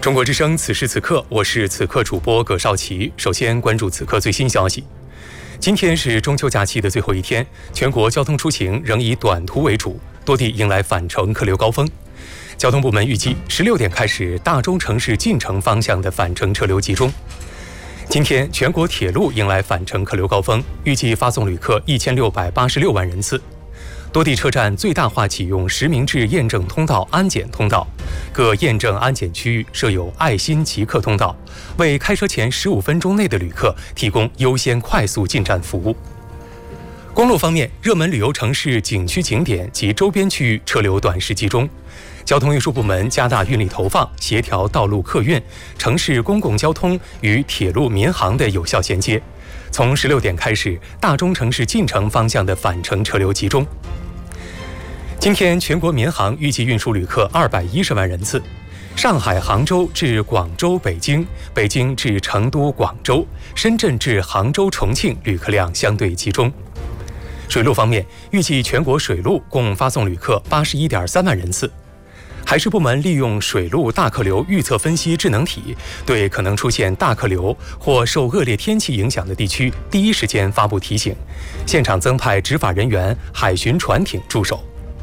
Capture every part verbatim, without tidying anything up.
中国之声，此时此刻，我是此刻主播葛少奇。首先关注此刻最新消息。今天是中秋假期的最后一天，全国交通出行仍以短途为主，多地迎来返程客流高峰。交通部门预计，十六点开始，大中城市进城方向的返程车流集中。今天，全国铁路迎来返程客流高峰，预计发送旅客一千六百八十六万人次。多地车站最大化启用实名制验证通道、安检通道，各验证安检区域设有爱心即刻通道，为开车前十五分钟内的旅客提供优先快速进站服务。公路方面，热门旅游城市、景区景点及周边区域车流短时集中。交通运输部门加大运力投放，协调道路客运、城市公共交通与铁路民航的有效衔接。从十六点开始，大中城市进城方向的返程车流集中。今天，全国民航预计运输旅客二百一十万人次，上海、杭州至广州、北京、北京至成都、广州、深圳至杭州、重庆旅客量相对集中。水路方面，预计全国水路共发送旅客八十一点三万人次。海事部门利用水路大客流预测分析智能体，对可能出现大客流或受恶劣天气影响的地区第一时间发布提醒，现场增派执法人员、海巡船艇驻守。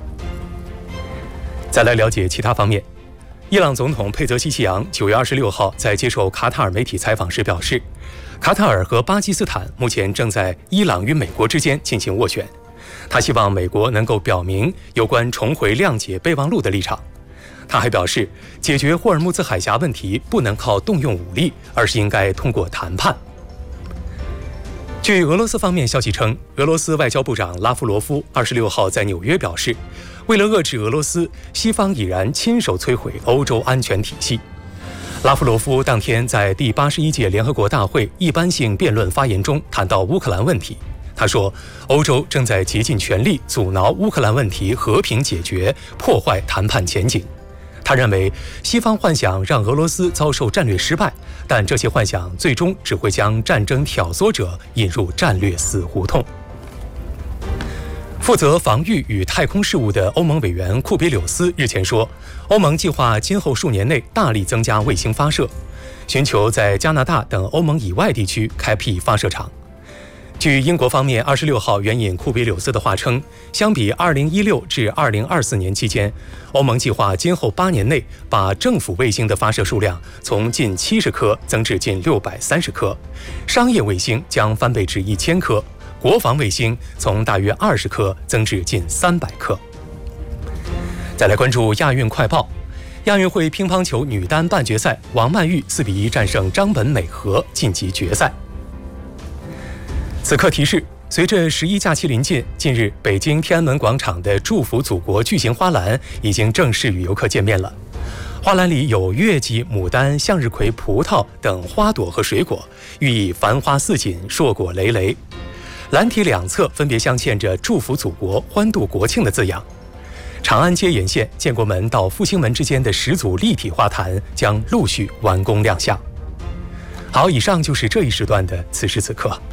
再来了解其他方面，伊朗总统佩泽希奇扬九月二十六号在接受卡塔尔媒体采访时表示，卡塔尔和巴基斯坦目前正在伊朗与美国之间进行斡旋，他希望美国能够表明有关重回谅解备忘录的立场。他还表示，解决霍尔木兹海峡问题不能靠动用武力，而是应该通过谈判。据俄罗斯方面消息称，俄罗斯外交部长拉夫罗夫二十六号在纽约表示，为了遏制俄罗斯，西方已然亲手摧毁欧洲安全体系。拉夫罗夫当天在第八十一届联合国大会一般性辩论发言中谈到乌克兰问题，他说，欧洲正在竭尽全力阻挠乌克兰问题和平解决，破坏谈判前景。他认为，西方幻想让俄罗斯遭受战略失败，但这些幻想最终只会将战争挑唆者引入战略死胡同。负责防御与太空事务的欧盟委员库别柳斯日前说，欧盟计划今后数年内大力增加卫星发射，寻求在加拿大等欧盟以外地区开辟发射场。据英国方面二十六号援引库别柳斯的话称，相比二零一六至二零二四年期间，欧盟计划今后八年内把政府卫星的发射数量从近七十颗增至近六百三十颗，商业卫星将翻倍至一千颗，国防卫星从大约二十颗增至近三百颗。再来关注亚运快报，亚运会乒乓球女单半决赛，王曼玉四比一战胜张本美和，晋级决赛。此刻提示，随着十一假期临近，近日北京天安门广场的祝福祖国巨型花篮已经正式与游客见面了。花篮里有月季、牡丹、向日葵、葡萄等花朵和水果，寓意繁花似锦、硕果累累。篮体两侧分别镶嵌着祝福祖国、欢度国庆的字样。长安街沿线建国门到复兴门之间的十组立体花坛将陆续完工亮相。好，以上就是这一时段的此时此刻。